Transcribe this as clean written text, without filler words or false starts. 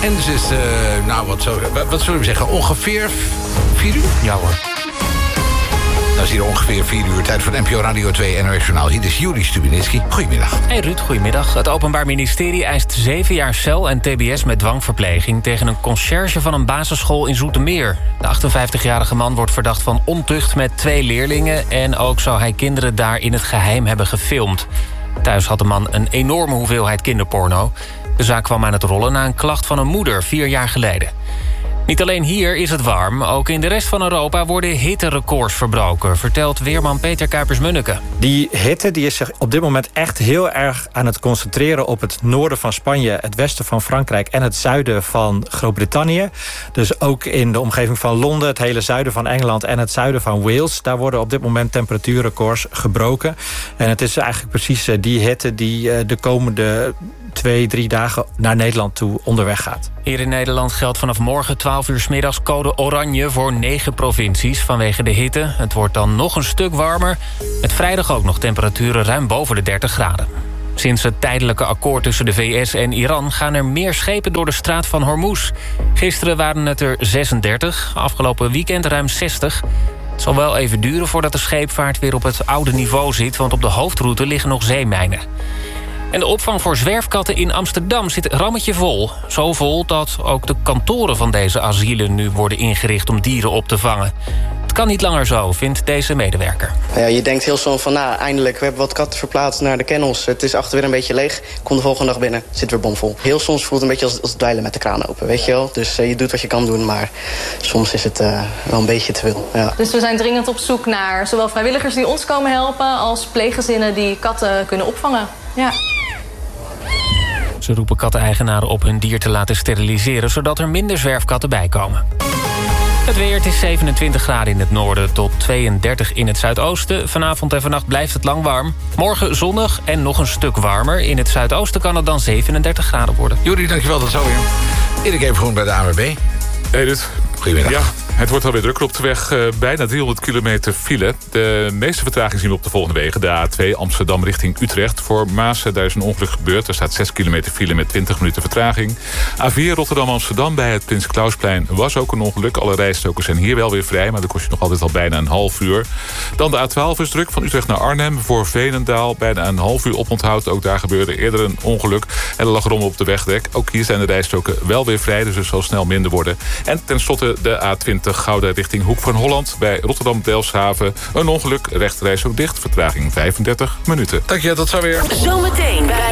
En ze is, wat zullen we zeggen, ongeveer 4 uur? Ja hoor. Dan is hier ongeveer 4 uur tijd voor NPO Radio 2 NOS Journaal. Hier is Juri Stubinitsky. Goedemiddag. Hey Ruud, goedemiddag. Het Openbaar Ministerie eist 7 jaar cel en tbs met dwangverpleging tegen een conciërge van een basisschool in Zoetermeer. De 58-jarige man wordt verdacht van ontucht met 2 leerlingen en ook zou hij kinderen daar in het geheim hebben gefilmd. Thuis had de man een enorme hoeveelheid kinderporno. De zaak kwam aan het rollen na een klacht van een moeder 4 jaar geleden. Niet alleen hier is het warm, ook in de rest van Europa worden hitterecords verbroken, vertelt weerman Peter Kuipers-Munneke. Die hitte die is zich op dit moment echt heel erg aan het concentreren op het noorden van Spanje, het westen van Frankrijk en het zuiden van Groot-Brittannië. Dus ook in de omgeving van Londen, het hele zuiden van Engeland en het zuiden van Wales. Daar worden op dit moment temperatuurrecords gebroken. En het is eigenlijk precies die hitte die de komende 2-3 dagen naar Nederland toe onderweg gaat. Hier in Nederland geldt vanaf morgen 12 uur 's middags code oranje voor 9 provincies vanwege de hitte. Het wordt dan nog een stuk warmer. Met vrijdag ook nog temperaturen ruim boven de 30 graden. Sinds het tijdelijke akkoord tussen de VS en Iran gaan er meer schepen door de straat van Hormuz. Gisteren waren het er 36, afgelopen weekend ruim 60. Het zal wel even duren voordat de scheepvaart weer op het oude niveau zit, want op de hoofdroute liggen nog zeemijnen. En de opvang voor zwerfkatten in Amsterdam zit rammetje vol. Zo vol dat ook de kantoren van deze asielen nu worden ingericht om dieren op te vangen. Het kan niet langer zo, vindt deze medewerker. Ja, je denkt heel soms van, eindelijk, we hebben wat katten verplaatst naar de kennels. Het is achter weer een beetje leeg. Kom de volgende dag binnen, zit weer bomvol. Heel soms voelt het een beetje als dweilen met de kraan open, weet je wel. Dus je doet wat je kan doen, maar soms is het wel een beetje te veel. Ja. Dus we zijn dringend op zoek naar zowel vrijwilligers die ons komen helpen als pleeggezinnen die katten kunnen opvangen. Ja. Ze roepen katteneigenaren op hun dier te laten steriliseren, zodat er minder zwerfkatten bijkomen. Het weer, het is 27 graden in het noorden tot 32 in het zuidoosten. Vanavond en vannacht blijft het lang warm. Morgen zonnig en nog een stuk warmer. In het zuidoosten kan het dan 37 graden worden. Juri, dankjewel, dat zo weer. Erik even gewoon bij de ANWB. Hey, dit. Goedemiddag. Ja, het wordt alweer drukker op de weg. Bijna 300 kilometer file. De meeste vertraging zien we op de volgende wegen. De A2 Amsterdam richting Utrecht. Voor Maassen, daar is een ongeluk gebeurd. Er staat 6 kilometer file met 20 minuten vertraging. A4 Rotterdam-Amsterdam bij het Prins Klausplein was ook een ongeluk. Alle rijstroken zijn hier wel weer vrij, maar dat kost je nog altijd al bijna een half uur. Dan de A12 is druk van Utrecht naar Arnhem. Voor Veenendaal bijna een half uur oponthoud. Ook daar gebeurde eerder een ongeluk. En er lag rommel op de wegdek. Ook hier zijn de rijstroken wel weer vrij, dus het zal snel minder worden. En tenslotte de A20 Gouda richting Hoek van Holland. Bij Rotterdam-Delfshaven een ongeluk. Rechterreis ook dicht. Vertraging 35 minuten. Dank je, tot zo weer. Zometeen bij